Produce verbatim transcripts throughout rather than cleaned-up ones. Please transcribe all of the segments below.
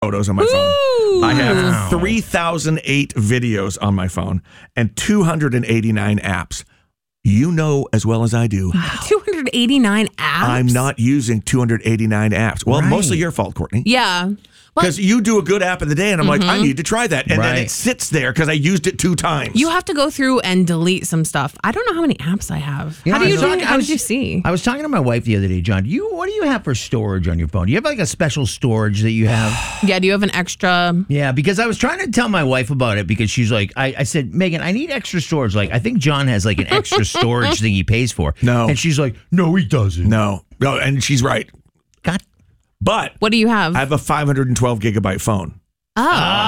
photos on my Ooh. phone. I have three thousand eight videos on my phone and two hundred eighty-nine apps. You know as well as I do. two hundred eighty-nine apps? I'm not using two hundred eighty-nine apps. Well, Right. mostly your fault, Courtney. Yeah. Because you do a good app in the day, and I'm Mm-hmm. like, I need to try that. And Right. then it sits there because I used it two times. You have to go through and delete some stuff. I don't know how many apps I have. You know, how do I you was do? talking- How I did was- you see? I was talking to my wife the other day, John. Do you what do you have for storage on your phone? Do you have like a special storage that you have? Yeah, do you have an extra? Yeah, because I was trying to tell my wife about it because she's like, I, I said, Megan, I need extra storage. Like, I think John has like an extra storage thing he pays for. No. And she's like, no, he doesn't. No. No, and she's right. God. But What do you have? I have a five hundred twelve gigabyte phone. oh.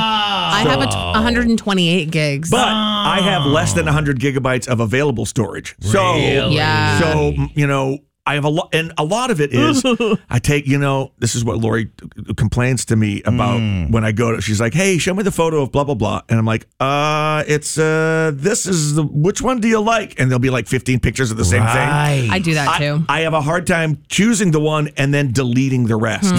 I have a t- one hundred twenty-eight gigs. But I have less than one hundred gigabytes of available storage. So, Really? Yeah. so you know, I have a lot, and a lot of it is I take, you know, this is what Lori complains to me about when I go to, she's like, hey, show me the photo of blah, blah, blah. And I'm like, uh, it's, uh, this is the, which one do you like? And there'll be like fifteen pictures of the same thing. Right. I do that I, too. I have a hard time choosing the one and then deleting the rest.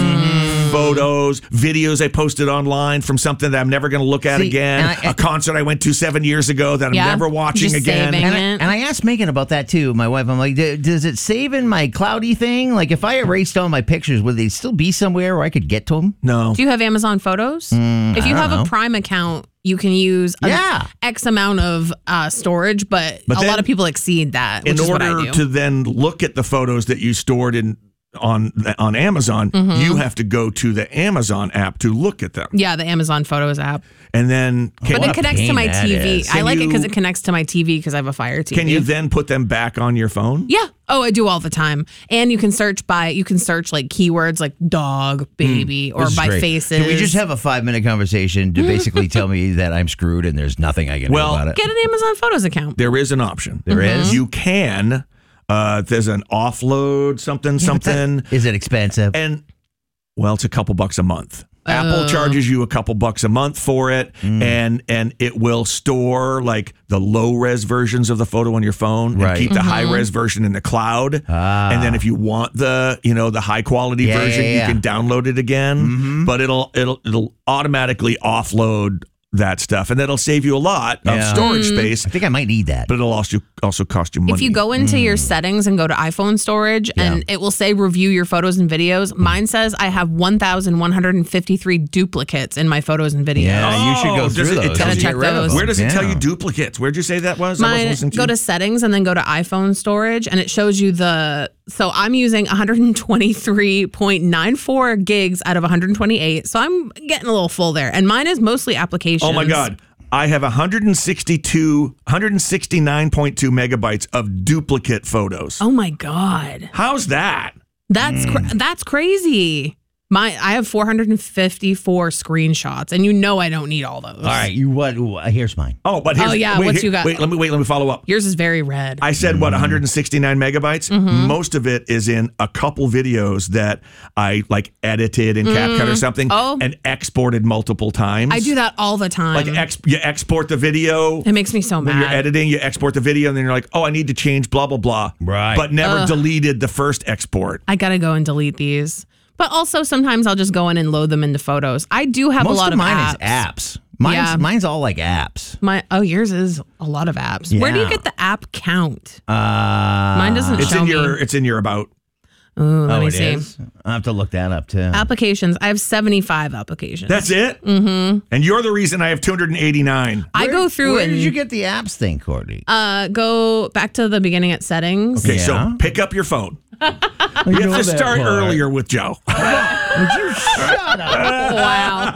Photos, videos I posted online from something that I'm never going to look at See, again. and I- a concert I went to seven years ago that I'm Yeah, never watching just again. saving. And I, it. and I asked Megan about that too, my wife. I'm like, "D- does it save in my cloudy thing? Like, if I erased all my pictures, would they still be somewhere where I could get to them? No. Do you have Amazon Photos? if you I don't have know. a Prime account, you can use an Yeah. X amount of uh, storage, but, But a then- lot of people exceed that, which In is what I order do. to then look at the photos that you stored in on on Amazon, Mm-hmm. you have to go to the Amazon app to look at them. yeah, the Amazon Photos app. And then can, But What it a connects to pain my that T V. is. I Can like it because you- it connects to my T V because I have a Fire T V. can you then put them back on your phone? Yeah. Oh, I do all the time. And you can search by, you can search like keywords like dog, baby, or This is by great. faces. Can we just have a five minute conversation to basically tell me that I'm screwed and there's nothing I can Well, do about it? Get an Amazon Photos account. There is an option. There is? You can. Uh, there's an offload something something. Is it expensive? And well, it's a couple bucks a month. Apple charges you a couple bucks a month for it, and and it will store like the low res versions of the photo on your phone, Right. and keep the high res version in the cloud. Ah. And then if you want the you know the high quality Yeah, version, yeah, you yeah. can download it again. But it'll it'll it'll automatically offload that stuff, and that'll save you a lot of Yeah. storage space. I think I might need that. But it'll also also cost you money. If you go into your settings and go to iPhone storage and it will say review your photos and videos, mine says I have one thousand one hundred fifty-three duplicates in my photos and videos. Yeah, you should go Oh, through does it- it those. tells and you- get rid of Gotta check them. Where does it tell Yeah. you duplicates? Where'd you say that was? I wasn't Mine, listening to go you. to settings and then go to iPhone storage, and it shows you the. So I'm using one hundred twenty-three point nine four gigs out of one hundred twenty-eight. So I'm getting a little full there, and mine is mostly applications. Oh my God. I have one hundred sixty-two, one hundred sixty-nine point two megabytes of duplicate photos. Oh my God, How's that? that's cra- that's crazy. My I have four hundred fifty-four screenshots, and you know I don't need all those. All right, you what? ooh, Here's mine. Oh, but here's, Oh, yeah, wait, what's here- you got? Wait, let me wait. Let me follow up. Yours is very red. I said what one hundred sixty-nine megabytes. Mm-hmm. Most of it is in a couple videos that I like edited in CapCut or something, Oh. and exported multiple times. I do that all the time. Like ex- you export the video. it makes me so When you're mad. editing, you export the video, and then you're like, "Oh, I need to change blah blah blah." Right. But never Ugh. deleted the first export. I gotta go and delete these. But also sometimes I'll just go in and load them into photos. I do have Most a lot of of mine apps. is apps. Mine's Yeah. mine's all like apps. My oh, yours is a lot of apps. Where do you Yeah. get the app count? Uh, Mine doesn't It's show in me. your. It's in your about. Ooh, let Oh, me it see. is? I have to look that up too. Applications. I have seventy-five applications. That's it. Mm-hmm. And you're the reason I have two hundred eighty-nine. I go through Where and did you get the apps thing, Courtney? uh, go back to the beginning at settings. Okay, Yeah. so pick up your phone. You have to start earlier with Joe. Would you shut up? Wow.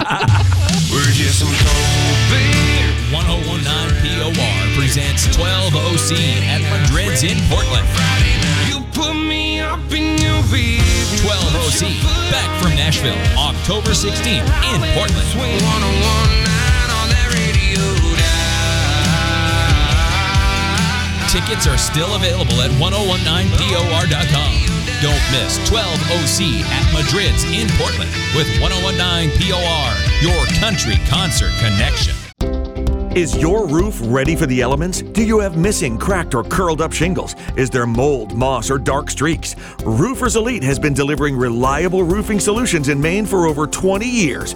We're just some cold beer. one oh one nine P O R presents twelve O C at Madrid's in Portland. You put me up in your bed. twelve O C, back from Nashville, October sixteenth in Portland. one oh one nine on that radio dial. Tickets are still available at ten nineteen P O R dot com. Don't miss twelve O C at Madrid's in Portland with ten nineteen P O R, your country concert connection. Is your roof ready for the elements? Do you have missing, cracked, or curled up shingles? Is there mold, moss, or dark streaks? Roofers Elite has been delivering reliable roofing solutions in Maine for over twenty years.